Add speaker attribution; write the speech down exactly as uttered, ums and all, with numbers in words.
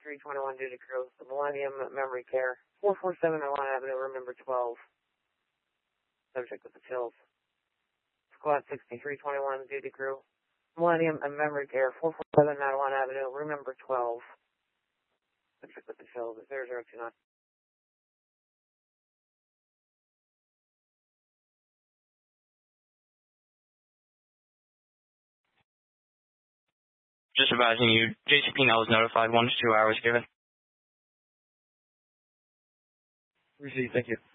Speaker 1: sixty-three twenty-one duty crew, the Millennium Memory Care, four forty-seven Milan Avenue, room number twelve. Subject with the chills. Squad sixty-three twenty-one duty crew, Millennium and Memory Care, four forty-seven Milan Avenue, room number twelve. Subject with the chills, zero zero two nine.
Speaker 2: Just advising you, J C P now was notified one to two hours given.
Speaker 1: Received, thank you.